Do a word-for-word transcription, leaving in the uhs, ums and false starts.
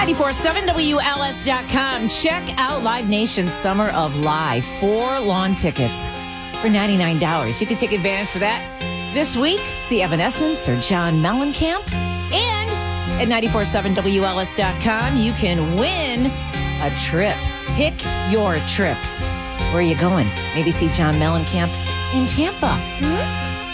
ninety-four point seven W L S dot com. Check out Live Nation's Summer of Live. Four lawn tickets for ninety-nine dollars. You can take advantage of that this week. See Evanescence or John Mellencamp. And at ninety-four point seven W L S dot com, you can win a trip. Pick your trip. Where are you going? Maybe see John Mellencamp in Tampa. Hmm?